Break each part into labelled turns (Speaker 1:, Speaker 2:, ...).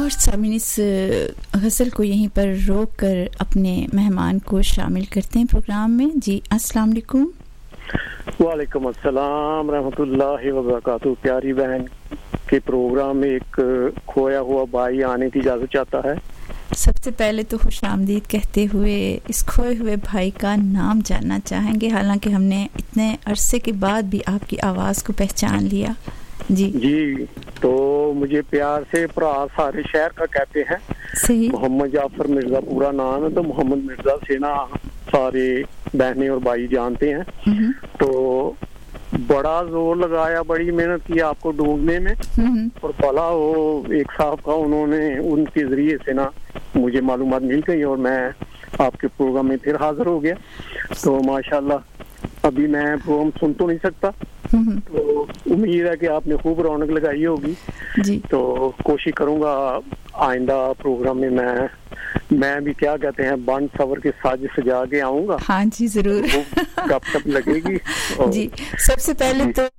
Speaker 1: اور سامعین اس غزل کو یہیں پر روک کر اپنے مہمان کو شامل کرتے ہیں پروگرام میں. جی السلام علیکم.
Speaker 2: وعلیکم السلام رحمۃ اللہ وبرکاتہ. پیاری بہن کے پروگرام میں ایک کھویا ہوا بھائی آنے کی اجازت چاہتا ہے.
Speaker 1: سب سے پہلے تو خوش آمدید کہتے ہوئے اس کھوئے ہوئے بھائی کا نام جاننا چاہیں گے, حالانکہ ہم نے اتنے عرصے کے بعد بھی آپ کی آواز کو پہچان لیا. جی
Speaker 2: تو مجھے پیار سے سارے شہر کا کہتے ہیں.
Speaker 1: صحیح.
Speaker 2: محمد جعفر مرزا پورا نام ہے, تو محمد مرزا سے نا سارے بہنیں اور بھائی جانتے ہیں. تو بڑا زور لگایا, بڑی محنت کی آپ کو ڈھونڈنے میں, اور بھلا وہ ایک صاحب کا انہوں نے ان کے ذریعے سے نا مجھے معلومات مل گئی اور میں آپ کے پروگرام میں پھر حاضر ہو گیا. تو ماشاءاللہ ابھی میں پروگرام سن تو نہیں سکتا, تو امید ہے کہ آپ نے خوب رونق لگائی ہوگی.
Speaker 1: جی
Speaker 2: تو کوشش کروں گا آئندہ پروگرام میں میں بھی کیا کہتے ہیں بانڈ سور کے ساز سجا کے آؤں گا.
Speaker 1: ہاں جی ضرور,
Speaker 2: گپ شپ لگے گی.
Speaker 1: جی سب سے پہلے تو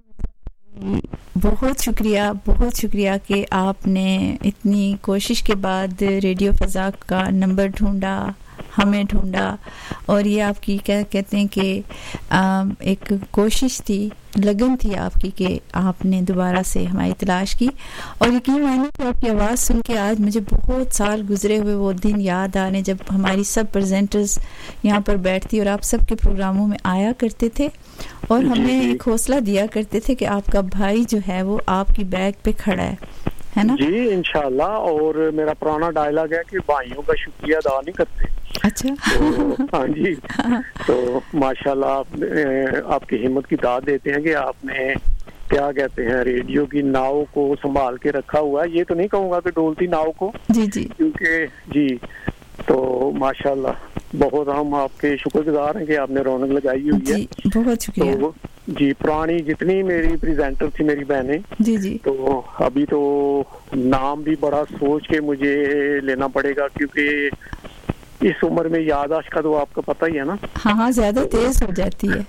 Speaker 1: بہت شکریہ کہ آپ نے اتنی کوشش کے بعد ریڈیو فضا کا نمبر ڈھونڈا, ہمیں ڈھونڈا, اور یہ آپ کی کیا کہتے ہیں کہ ایک کوشش تھی, لگن تھی آپ کی کہ آپ نے دوبارہ سے ہماری تلاش کی. اور یقین مانیے کہ آپ کی آواز سن کے آج مجھے بہت سال گزرے ہوئے وہ دن یاد آ رہے جب ہماری سب پریزنٹرز یہاں پر بیٹھتی اور آپ سب کے پروگراموں میں آیا کرتے تھے اور ہمیں ایک حوصلہ دیا کرتے تھے کہ آپ کا بھائی جو ہے وہ آپ کی بیک پہ کھڑا ہے نا. جی
Speaker 2: انشاءاللہ. اور میرا پرانا ڈائلاگ ہے کہ بھائیوں کا شکریہ ادا نہیں کرتے.
Speaker 1: اچھا.
Speaker 2: ہاں جی. تو ماشاءاللہ آپ کی ہمت کی داد دیتے ہیں کہ آپ نے کیا کہتے ہیں ریڈیو کی ناؤ کو سنبھال کے رکھا ہوا ہے. یہ تو نہیں کہوں گا کہ ڈولتی ناؤ کو,
Speaker 1: جی
Speaker 2: کیونکہ جی تو ماشاءاللہ بہت ہم آپ کے شکر گزار ہیں کہ آپ نے رونق لگائی ہوئی ہے.
Speaker 1: بہت شکریہ.
Speaker 2: جی پرانی جتنی میری پریزنٹر تھی میری بہنیں,
Speaker 1: جی
Speaker 2: تو ابھی تو نام بھی بڑا سوچ کے مجھے لینا پڑے گا, کیونکہ اس عمر میں یادداشت کا تو آپ کو پتہ ہی ہے نا. ہاں
Speaker 1: زیادہ تیز ہو جاتی ہے.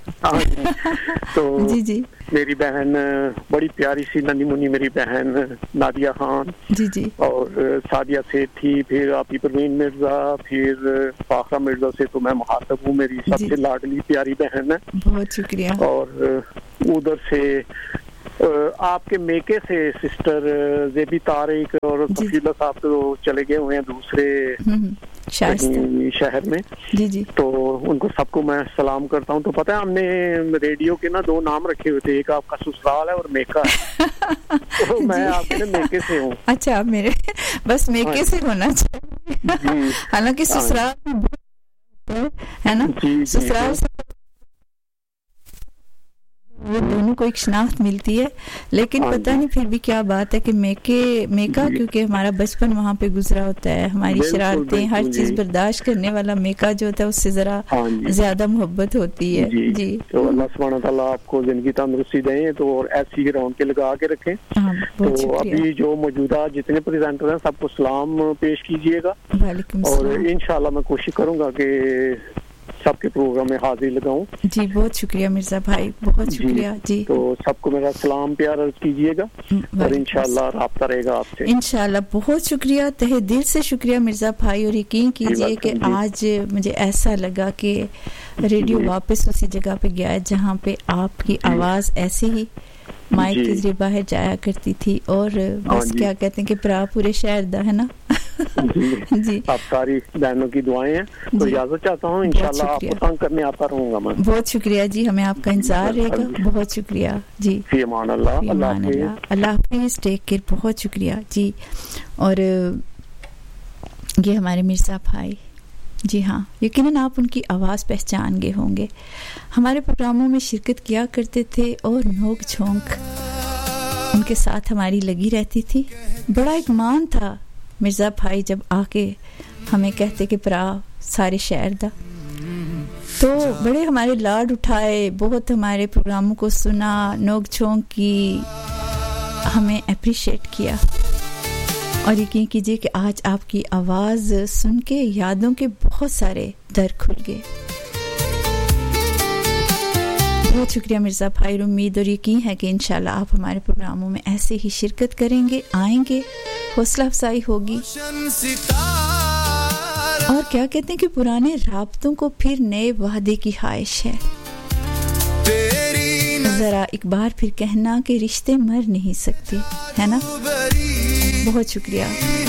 Speaker 2: تو
Speaker 1: جی
Speaker 2: میری بہن بڑی پیاری سی ننھی منی میری بہن نادیہ خان,
Speaker 1: جی
Speaker 2: اور سعدیہ سے تھی, پھر آپی پروین مرزا, پھر فاخرہ مرزا سے تو میں مخاطب ہوں, میری سب سے لاڈلی پیاری بہن ہے.
Speaker 1: بہت شکریہ.
Speaker 2: اور ادھر سے آپ کے میکے سے سسٹر زیبی طارق اور کفیلہ صاحب تو چلے گئے ہوئے ہیں دوسرے شہر میں.
Speaker 1: جی
Speaker 2: تو ان کو سب کو میں سلام کرتا ہوں. تو پتہ ہے ہم نے ریڈیو کے نا 2 نام رکھے ہوئے تھے, ایک آپ کا سسرال ہے اور میکا ہے. تو میں آپ کے میکے سے ہوں.
Speaker 1: اچھا, آپ میرے بس میکے سے ہونا چاہیے, حالانکہ سسرال ہے نا. سسرال وہ دونوں کو ایک شناخت ملتی ہے, لیکن پتہ نہیں پھر بھی کیا بات ہے کہ میکا کیونکہ ہمارا بچپن وہاں پہ گزرا ہوتا ہے, ہماری شرارتیں ہر چیز برداشت کرنے والا میکا جو ہوتا ہے اس سے ذرا زیادہ محبت ہوتی ہے. جی
Speaker 2: تو اللہ سبحانہ تعالیٰ آپ کو زندگی تندرستی دیں تو اور ایسی رون کے لگا کے رکھیں. تو ابھی جو موجودہ جتنے پریزنٹر ہیں سب کو سلام پیش کیجیے گا, اور انشاءاللہ میں کوشش کروں گا کہ سب کے پروگرام میں حاضری لگاؤں.
Speaker 1: جی بہت شکریہ مرزا بھائی, بہت شکریہ. جی
Speaker 2: تو سب کو میرا سلام پیار عرض کیجیے گا, اور انشاءاللہ رابطہ رہے گا آپ سے.
Speaker 1: انشاءاللہ. بہت شکریہ, تہہ دل سے شکریہ مرزا بھائی. اور یقین کیجیے کہ آج مجھے ایسا لگا کہ ریڈیو واپس اسی جگہ پہ گیا ہے جہاں پہ آپ کی آواز ایسے ہی مائک کے ذریعے باہر جایا کرتی تھی, اور بس کیا کہتے ہیں کہ پورے شہر دا ہے نا.
Speaker 2: جی آپ ساری بہنوں کی دعائیں ہیں. تو اجازت چاہتا ہوں, انشاءاللہ آپ کو تنگ کرنے آتا رہوں گا میں.
Speaker 1: بہت شکریہ جی, ہمیں آپ کا انتظار رہے گا. بہت شکریہ جی.
Speaker 2: فی امان اللہ.
Speaker 1: اللہ حافظ. Take care. بہت شکریہ جی. اور یہ ہمارے مرزا بھائی, جی ہاں یقیناً آپ ان کی آواز پہچان گئے ہوں گے. ہمارے پروگراموں میں شرکت کیا کرتے تھے اور نوک جھونک ان کے ساتھ ہماری لگی رہتی تھی. بڑا ایک مان تھا مرزا بھائی جب آ کے ہمیں کہتے کہ پرا سارے شہر دا, تو بڑے ہمارے لاڈ اٹھائے, بہت ہمارے پروگراموں کو سنا, نوک جھونک کی, ہمیں اپریشیٹ کیا. اور یقین کیجیے کہ آج آپ کی آواز سن کے یادوں کے بہت سارے در کھل گئے. بہت شکریہ مرزا بھائی. امید اور یقین ہے کہ انشاءاللہ آپ ہمارے پروگراموں میں ایسے ہی شرکت کریں گے, آئیں گے, حوصلہ افزائی ہوگی. اور کیا کہتے ہیں کہ پرانے رابطوں کو پھر نئے وعدے کی خواہش ہے. ذرا ایک بار پھر کہنا کہ رشتے مر نہیں سکتے, ہے نا. بہت شکریہ.